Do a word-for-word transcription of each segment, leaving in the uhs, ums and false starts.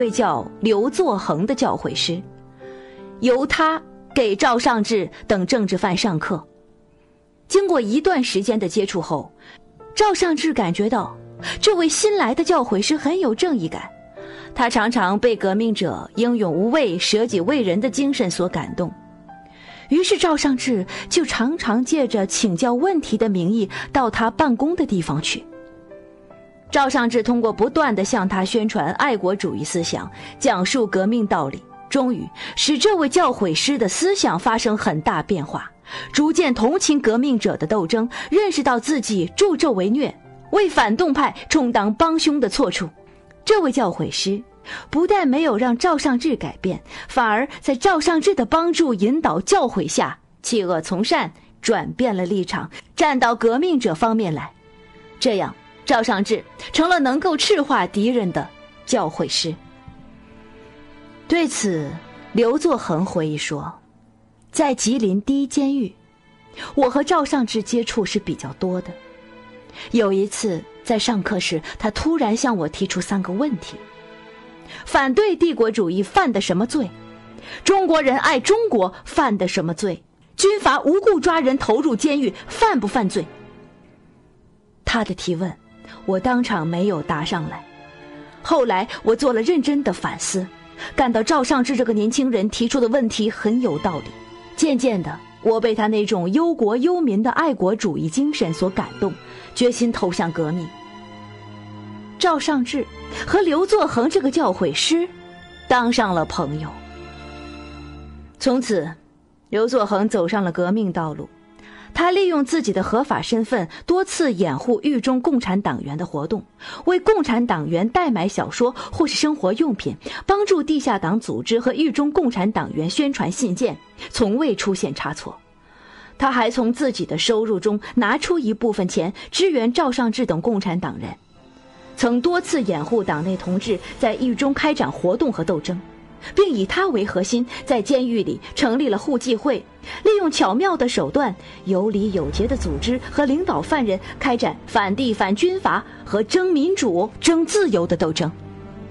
位叫刘作恒的教诲师，由他给赵尚志等政治犯上课。经过一段时间的接触后，赵尚志感觉到这位新来的教诲师很有正义感，他常常被革命者英勇无畏、舍己为人的精神所感动。于是赵尚志就常常借着请教问题的名义到他办公的地方去。赵尚志通过不断地向他宣传爱国主义思想，讲述革命道理，终于使这位教诲师的思想发生很大变化，逐渐同情革命者的斗争，认识到自己助纣为虐，为反动派充当帮凶的错处。这位教诲师不但没有让赵尚志改变，反而在赵尚志的帮助、引导、教诲下，弃恶从善，转变了立场，站到革命者方面来。这样赵尚志成了能够赤化敌人的教诲师。对此，刘作恒回忆说，在吉林第一监狱，我和赵尚志接触是比较多的。有一次在上课时，他突然向我提出三个问题：反对帝国主义犯的什么罪？中国人爱中国犯的什么罪？军阀无故抓人投入监狱犯不犯罪？他的提问我当场没有答上来。后来我做了认真的反思，感到赵尚志这个年轻人提出的问题很有道理。渐渐的，我被他那种忧国忧民的爱国主义精神所感动，决心投向革命。赵尚志和刘作恒这个教诲师当上了朋友。从此，刘作恒走上了革命道路。他利用自己的合法身份，多次掩护狱中共产党员的活动，为共产党员代买小说或是生活用品，帮助地下党组织和狱中共产党员宣传信件，从未出现差错。他还从自己的收入中拿出一部分钱支援赵尚志等共产党人，曾多次掩护党内同志在狱中开展活动和斗争，并以他为核心，在监狱里成立了互济会，利用巧妙的手段，有理有节的组织和领导犯人开展反帝反军阀和争民主争自由的斗争。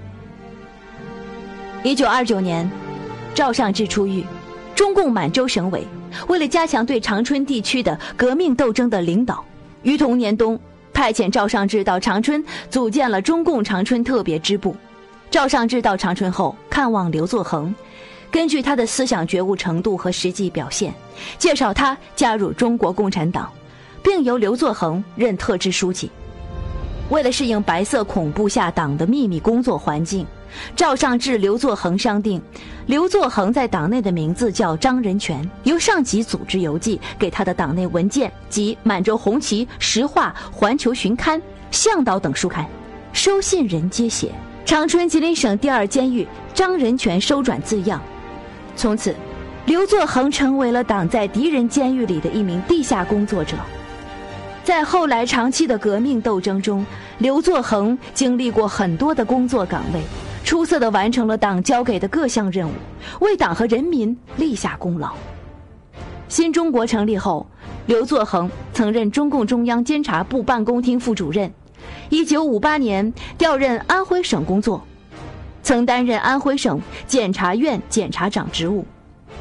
一九二九年，赵尚志出狱，中共满洲省委为了加强对长春地区的革命斗争的领导，于同年冬派遣赵尚志到长春，组建了中共长春特别支部。赵尚志到长春后看望刘作恒，根据他的思想觉悟程度和实际表现，介绍他加入中国共产党，并由刘作恒任特支书记。为了适应白色恐怖下党的秘密工作环境，赵尚志、刘作恒商定，刘作恒在党内的名字叫张仁全，由上级组织邮寄给他的党内文件及满洲红旗、时话、环球巡刊、向导等书刊，收信人皆写长春吉林省第二监狱张仁全收转字样。从此，刘作恒成为了党在敌人监狱里的一名地下工作者。在后来长期的革命斗争中，刘作恒经历过很多的工作岗位，出色地完成了党交给的各项任务，为党和人民立下功劳。新中国成立后，刘作恒曾任中共中央监察部办公厅副主任，一九五八年调任安徽省工作，曾担任安徽省检察院检察长职务。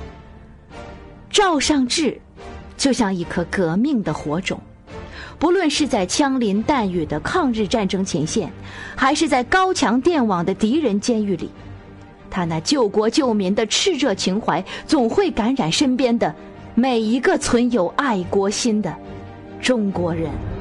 赵尚志就像一颗革命的火种，不论是在枪林弹雨的抗日战争前线，还是在高墙电网的敌人监狱里，他那救国救民的炽热情怀总会感染身边的每一个存有爱国心的中国人。